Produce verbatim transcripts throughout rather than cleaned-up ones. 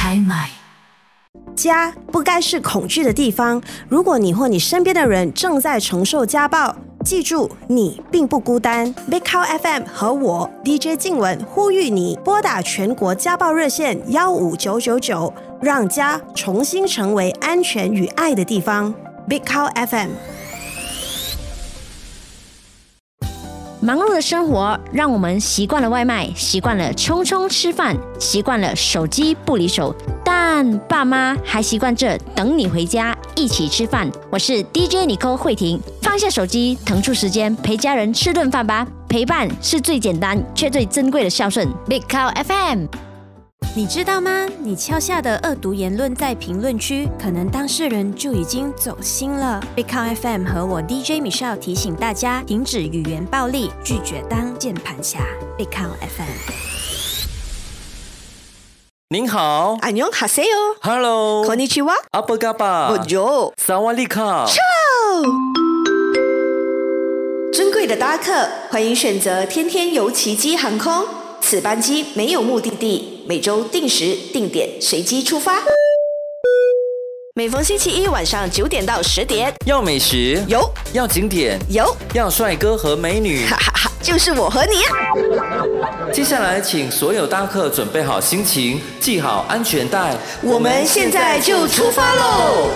开麦。 家不该是恐惧的地方。如果你或你身边的人正在承受家暴，记住，你并不孤单。Big Cow F M 和我 D J 静雯呼吁你拨打全国家暴热线幺五九九九，让家重新成为安全与爱的地方。Big Cow F M。 忙碌的生活让我们习惯了外卖，习惯了匆匆吃饭，习惯了手机不离手，但爸妈还习惯着等你回家一起吃饭。我是 D J Nicole 慧婷，放下手机，腾出时间陪家人吃顿饭吧。陪伴是最简单却最珍贵的孝顺。Big Cow F M。 你知道吗？你敲下的恶毒言论在评论区，可能当事人就已经走心了。Big Cow F M 和我 D J Michelle 提醒大家，停止语言暴力，拒绝当键盘侠。Big Cow F M。 您好， 안녕하세요。 Hello， こんにちは。 阿波嘎巴， Bonjour， 萨瓦利卡。 尊贵的搭客，欢迎选择天天游奇迹航空。此班机没有目的地，每周定时定点随机出发。每逢星期一晚上九点到十点， 要美食有， 要景点有， 要帅哥和美女， 哈哈哈，就是我和你啊！ 接下来，请所有搭客准备好心情，系好安全带， 我们现在就出发喽！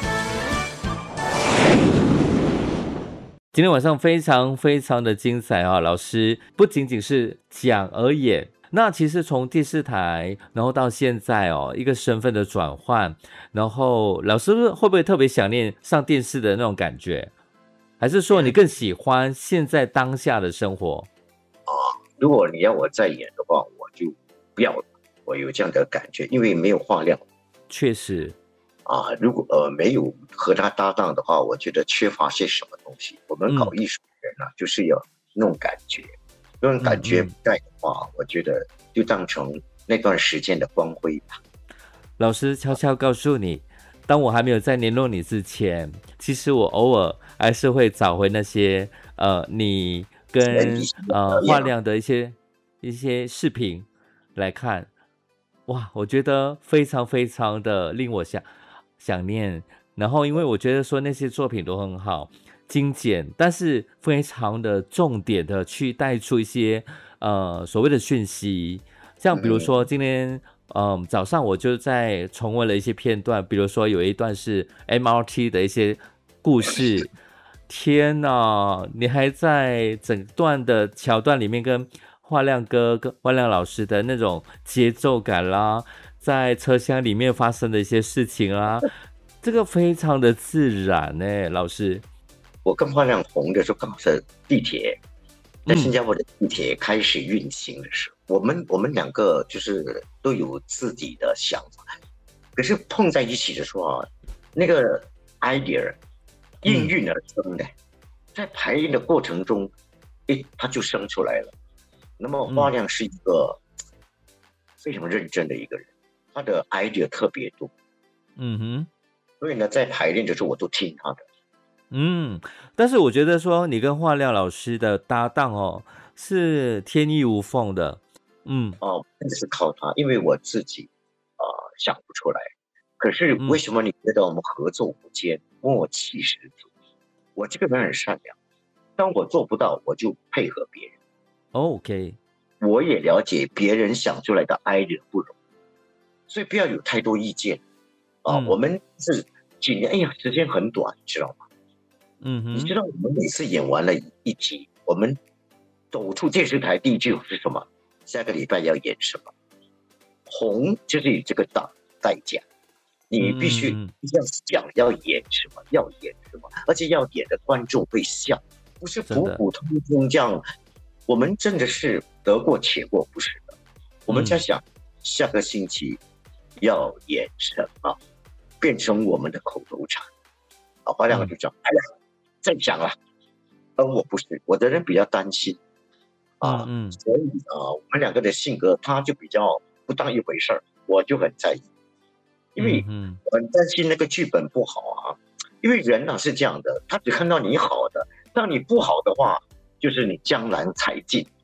今天晚上非常非常的精彩啊！老师不仅仅是讲而演，那其实从电视台，然后到现在哦，一个身份的转换，然后老师会不会特别想念上电视的那种感觉？还是说你更喜欢现在当下的生活？ 啊，如果你要我再演的话，我就不要了。我有这样的感觉，因为没有话量。 确实。 啊，如果呃没有和他搭档的话，我觉得缺乏些什么东西。我们搞艺术的人啊，嗯、就是有那种感觉，那种感觉不在的话，嗯嗯我觉得就当成那段时间的光辉吧。 老师悄悄告诉你，当我还没有在联络你之前，其实我偶尔还是会找回那些呃你跟呃画亮的一些一些视频来看。哇，我觉得非常非常的令我想。想念，然后因为我觉得说那些作品都很好，精简，但是非常的重点的去带出一些呃所谓的讯息，像比如说今天嗯、呃、早上我就在重温了一些片段，比如说有一段是 M R T 的一些故事，天哪，你还在整段的桥段里面跟画亮哥跟画亮老师的那种节奏感啦。在车厢里面发生的一些事情啊，这个非常的自然呢，老师。 我跟画亮红的时候，刚好是地铁，在新加坡的地铁开始运行的时候，嗯、我们我们两个就是都有自己的想法，可是碰在一起的时候啊，那个 idea 应运而生的，嗯、在排练的过程中，诶，它就生出来了。那么画亮是一个非常认真的一个人。他的 idea 特别多， 嗯哼， 所以呢，在排练的时候我都听他的。 嗯，但是我觉得说你跟画亮老师的搭档哦是天衣无缝的，嗯， 哦，真的是靠他，因为我自己啊、呃、想不出来。可是为什么你觉得我们合作无间，默契十足？我这个人很善良，当我做不到，我就配合别人。 OK， 我也了解别人想出来的 idea 不容易。所以不要有太多意见啊！嗯、我们是几年，哎呀，时间很短，你知道吗？ 嗯哼， 你知道我们每次演完了一集，我们走出电视台第一句是什么？下个礼拜要演什么？红就是有这个代代价，你必须要想要演什么，要演什么，而且要演的观众会笑，不是普普通通这样。我们真的是得过且过，不是的。我们在想、嗯、下个星期。要演什么，变成我们的口头禅。啊，画亮就讲，哎呀，再讲了。而我不是，我的人比较担心啊，嗯嗯所以啊，我们两个的性格，他就比较不当一回事儿，我就很在意，因为我很担心那个剧本不好啊。因为人啊是这样的，他只看到你好的，当你不好的话，就是你江郎才尽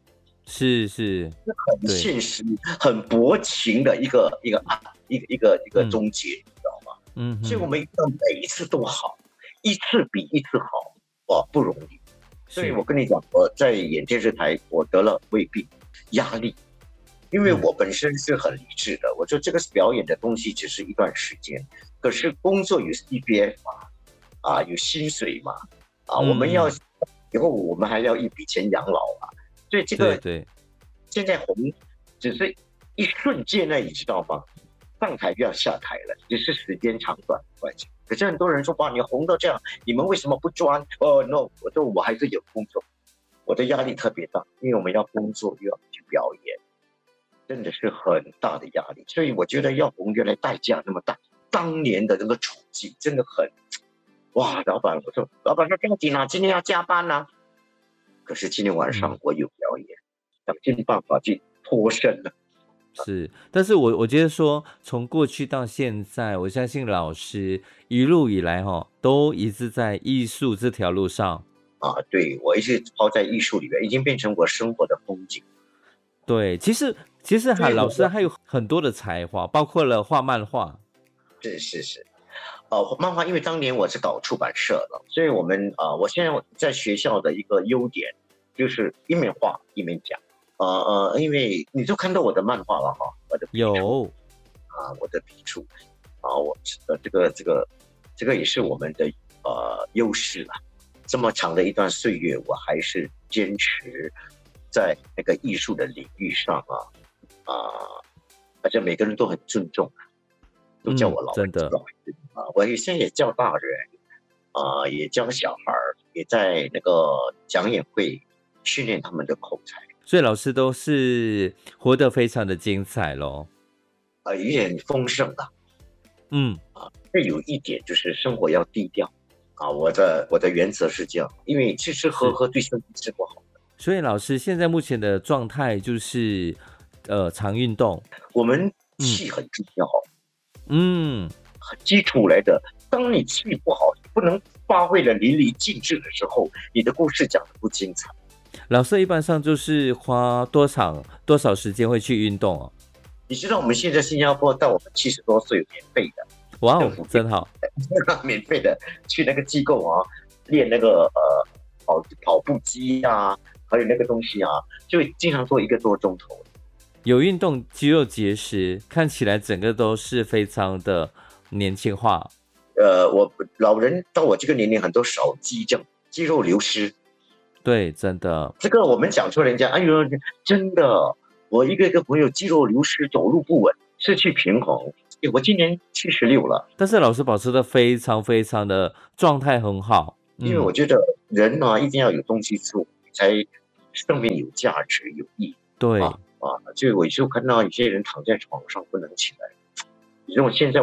是是， 很现实、很薄情的一个一个啊一个一个一个终结，你知道吗？嗯，所以我们要每一次都好，一次比一次好，哇，不容易。所以我跟你讲，我在演电视台，我得了胃病，压力，因为我本身是很理智的，我说这个表演的东西只是一段时间，可是工作有 C P F 嘛，啊，有薪水嘛，啊，我们要以后我们还要一笔钱养老啊，所以这个对， 现在红只是一瞬间呢，你知道吗？上台就要下台了，只是时间长短的关系。可是很多人说，哇，你红到这样，你们为什么不专？哦 ，no， 我说我还是有工作，我的压力特别大，因为我们要工作又要去表演，真的是很大的压力。所以我觉得要红原来代价那么大，当年的那个处境真的很，哇，老板，我说老板说不要紧啊，今天要加班啊。可是今天晚上我有表演，想尽办法去脱身了。 是，但是我我觉得说，从过去到现在，我相信老师一路以来哈，都一直在艺术这条路上啊。对，我一直泡在艺术里面，已经变成我生活的风景。 对，其实其实哈，老师还有很多的才华，包括了画漫画。 是是是，呃，漫画因为当年我是搞出版社的，所以我们啊、呃，我现在在学校的一个优点就是一面画一面讲。呃呃，因为你就看到我的漫画了哈，我的有啊，我的笔触啊，我呃这个这个这个也是我们的呃优势啦。这么长的一段岁月，我还是坚持在那个艺术的领域上啊啊，而且每个人都很尊重，都叫我老、 嗯、真的啊，我现在也教大人啊，也教小孩，也在那个讲演会训练他们的口才。 所以老师都是活得非常的精彩咯， 呃，有点丰盛的， 嗯啊，这有一点就是生活要低调啊。我的我的原则是这样，因为吃吃喝喝对身体是不好的。 所以老师现在目前的状态就是呃常运动， 我们气很重要， 嗯， 很基础来的。当你气不好，不能发挥的淋漓尽致的时候，你的故事讲得不精彩。 老师一般上就是花多少多少时间会去运动哦？ 你知道我们现在新加坡到我们七十多岁有免费的， 哇哦，真好， 免费的去那个机构啊，练那个呃跑跑步机啊，还有那个东西啊，就经常做一个多钟头。 有运动，肌肉结实，看起来整个都是非常的年轻化。 呃，我老人到我这个年龄，很多少肌症、肌肉流失。 对，真的， 这个我们讲出人家，哎呦，真的，我一个一个朋友肌肉流失，走路不稳，失去平衡。我今年七十六了， 但是老师保持的非常非常的状态很好， 嗯、因为我觉得人啊，一定要有东西做，才生命有价值、有意义。 对啊啊，就我就看到有些人躺在床上不能起来，你说我现在。